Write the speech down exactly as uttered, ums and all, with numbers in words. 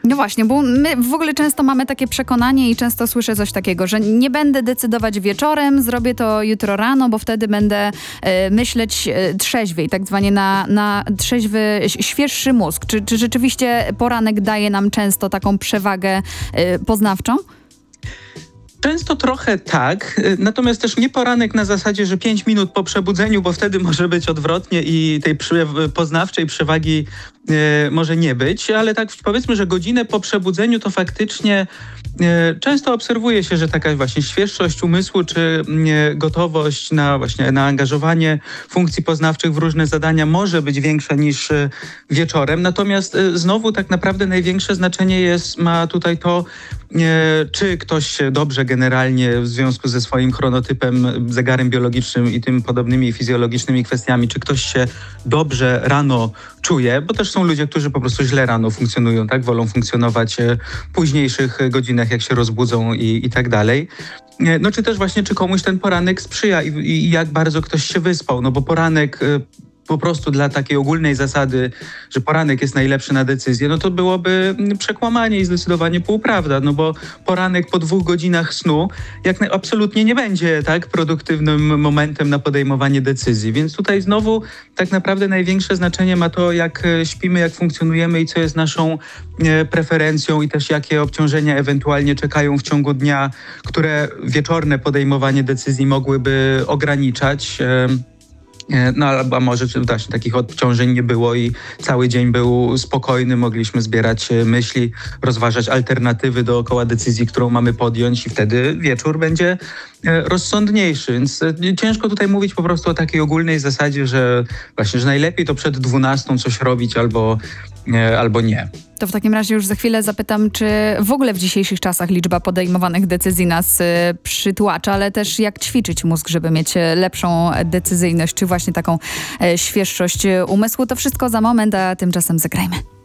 No właśnie, bo my w ogóle często mamy takie przekonanie i często słyszę coś takiego, że nie będę decydować wieczorem, zrobię to jutro rano, bo wtedy będę e, myśleć e, trzeźwiej, tak zwanie na, na trzeźwy, świeższy mózg. Czy, czy rzeczywiście poranek daje nam często taką przewagę e, poznawczą? Często trochę tak, natomiast też nie poranek na zasadzie, że pięć minut po przebudzeniu, bo wtedy może być odwrotnie i tej przy, poznawczej przewagi e, może nie być, ale tak powiedzmy, że godzinę po przebudzeniu to faktycznie e, często obserwuje się, że taka właśnie świeższość umysłu czy e, gotowość na właśnie na angażowanie funkcji poznawczych w różne zadania może być większa niż e, wieczorem, natomiast e, znowu tak naprawdę największe znaczenie jest, ma tutaj to, e, czy ktoś się dobrze generalnie w związku ze swoim chronotypem, zegarem biologicznym i tym podobnymi fizjologicznymi kwestiami, czy ktoś się dobrze rano czuje, bo też są ludzie, którzy po prostu źle rano funkcjonują, tak? Wolą funkcjonować w późniejszych godzinach, jak się rozbudzą i, i tak dalej. No czy też właśnie, czy komuś ten poranek sprzyja i, i jak bardzo ktoś się wyspał, no bo poranek po prostu dla takiej ogólnej zasady, że poranek jest najlepszy na decyzję, no to byłoby przekłamanie i zdecydowanie półprawda, no bo poranek po dwóch godzinach snu jak na, absolutnie nie będzie tak produktywnym momentem na podejmowanie decyzji, więc tutaj znowu tak naprawdę największe znaczenie ma to, jak śpimy, jak funkcjonujemy i co jest naszą e, preferencją i też jakie obciążenia ewentualnie czekają w ciągu dnia, które wieczorne podejmowanie decyzji mogłyby ograniczać. E, No a może właśnie takich obciążeń nie było i cały dzień był spokojny, mogliśmy zbierać myśli, rozważać alternatywy dookoła decyzji, którą mamy podjąć i wtedy wieczór będzie rozsądniejszy. Więc ciężko tutaj mówić po prostu o takiej ogólnej zasadzie, że właśnie, że najlepiej to przed dwunastą coś robić albo, albo nie. To w takim razie już za chwilę zapytam, czy w ogóle w dzisiejszych czasach liczba podejmowanych decyzji nas y, przytłacza, ale też jak ćwiczyć mózg, żeby mieć lepszą decyzyjność, czy właśnie taką y, świeższość umysłu. To wszystko za moment, a tymczasem zagrajmy.